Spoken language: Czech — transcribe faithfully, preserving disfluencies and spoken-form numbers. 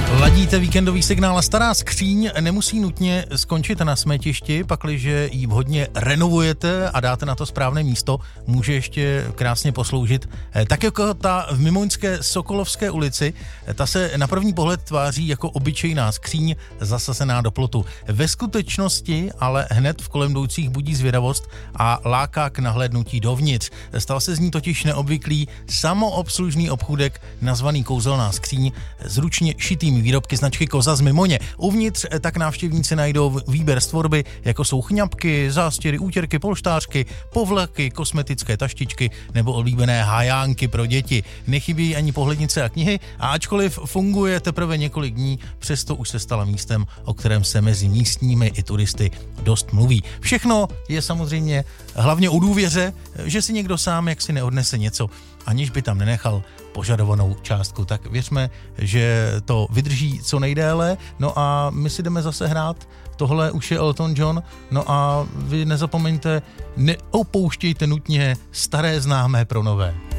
Ladíte víkendový signál a stará skříň nemusí nutně skončit na smetišti, pakliže ji vhodně renovujete a dáte na to správné místo, může ještě krásně posloužit. Tak jako ta v Mimoňské Sokolovské ulici, ta se na první pohled tváří jako obyčejná skříň zasazená do plotu. Ve skutečnosti ale hned v kolem jdoucích budí zvědavost a láká k nahlédnutí dovnitř. Stal se z ní totiž neobvyklý samoobslužný obchůdek nazvaný Kouzelná skříň s ručně šitými výrobky značky Koza z Mimoně. Uvnitř tak návštěvníci najdou výběr z tvorby, jako jsou chňapky, zástěry, útěrky, polštářky, povlaky, kosmetické taštičky nebo oblíbené hajánky pro děti. Nechybí ani pohlednice a knihy a ačkoliv funguje teprve několik dní, přesto už se stala místem, o kterém se mezi místními i turisty dost mluví. Všechno je samozřejmě hlavně o důvěře, že si někdo sám jaksi neodnese něco, aniž by tam nenechal požadovanou částku. Tak věřme, že to vydrží co nejdéle. No a my si jdeme zase hrát. Tohle už je Elton John. No a vy nezapomeňte, neopouštějte nutně staré známé pro nové.